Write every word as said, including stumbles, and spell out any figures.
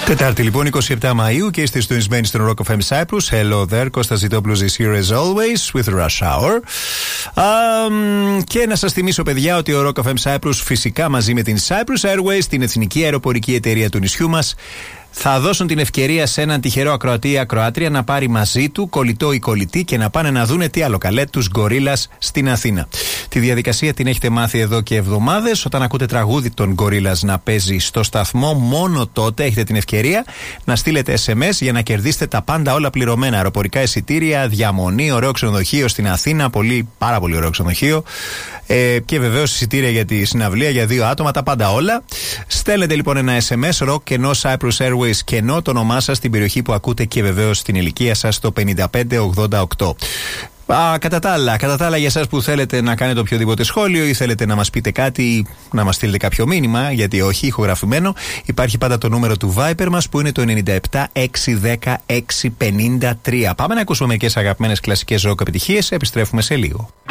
Τετάρτη λοιπόν, εικοστή εβδόμη Μαΐου, και είστε συντονισμένοι στον Rock εφ εμ Cyprus. Hello there, Κώστας Ζητόπουλος is here as always with Rush Hour. Um, και να σας θυμίσω, παιδιά, ότι ο Rock εφ εμ Cyprus φυσικά μαζί με την Cyprus Airways, την εθνική αεροπορική εταιρεία του νησιού μας, θα δώσουν την ευκαιρία σε έναν τυχερό ακροατή ή ακροάτρια να πάρει μαζί του κολλητό ή κολλητή και να πάνε να δούνε τι άλλο καλέ, τους Gorillaz στην Αθήνα. Τη διαδικασία την έχετε μάθει εδώ και εβδομάδες. Όταν ακούτε τραγούδι των Gorillaz να παίζει στο σταθμό, μόνο τότε έχετε την ευκαιρία να στείλετε ες εμ ες για να κερδίσετε τα πάντα όλα πληρωμένα. Αεροπορικά εισιτήρια, διαμονή, ωραίο ξενοδοχείο στην Αθήνα, πολύ, πάρα πολύ ωραίο ξενοδοχείο. Ε, και βεβαίως εισιτήρια για τη συναυλία για δύο άτομα, τα πάντα όλα. Στέλνετε λοιπόν ένα ες εμ ες, Rock κενό Cyprus Airways κενό, το όνομά σας, την περιοχή που ακούτε και βεβαίως την ηλικία σας, στο πενήντα πέντε ογδόντα οκτώ. Α, κατά τα άλλα, κατά τα άλλα, για εσάς που θέλετε να κάνετε οποιοδήποτε σχόλιο ή θέλετε να μας πείτε κάτι, να μας στείλετε κάποιο μήνυμα, γιατί όχι, ηχογραφημένο, υπάρχει πάντα το νούμερο του Viber μας που είναι το εννιά επτά έξι ένα μηδέν έξι πενήντα τρία. Πάμε να ακούσουμε μερικές αγαπημένες κλασικές rock επιτυχίες, επιστρέφουμε σε λίγο.